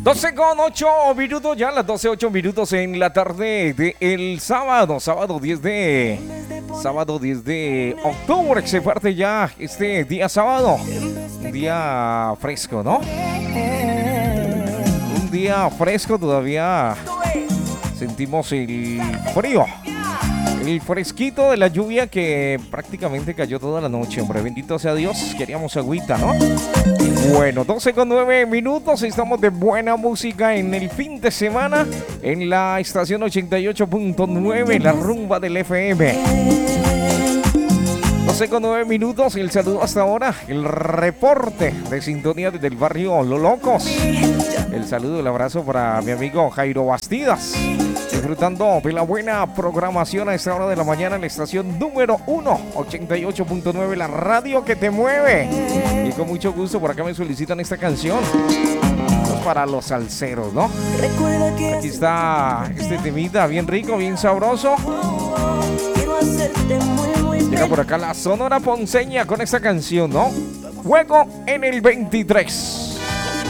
12:08 ya, las 12:08 en la tarde del sábado, sábado 10 de octubre, que se parte ya este día sábado, un día fresco, ¿no? Un día fresco, todavía sentimos el frío, el fresquito de la lluvia que prácticamente cayó toda la noche, hombre, bendito sea Dios, queríamos agüita, ¿no? Bueno, 12:09, estamos de buena música en el fin de semana en la estación 88.9, la rumba del FM. 12:09, el saludo hasta ahora, el reporte de sintonía desde el barrio Los Locos. El saludo, el abrazo para mi amigo Jairo Bastidas, disfrutando de la buena programación a esta hora de la mañana en la estación número 1, 88.9, la radio que te mueve. Y con mucho gusto por acá me solicitan esta canción. Es para los salseros, ¿no? Aquí está este temita bien rico, bien sabroso. Llega por acá la Sonora Ponceña con esta canción, ¿no? Juego en el 23.